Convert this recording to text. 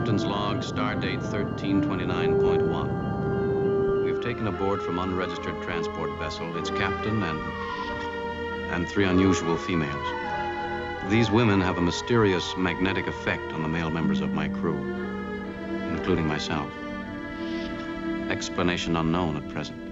Captain's log, stardate 1329.1. We've taken aboard from unregistered transport vessel its captain and 3 unusual females. These women have a mysterious magnetic effect on the male members of my crew, including myself. Explanation unknown at present.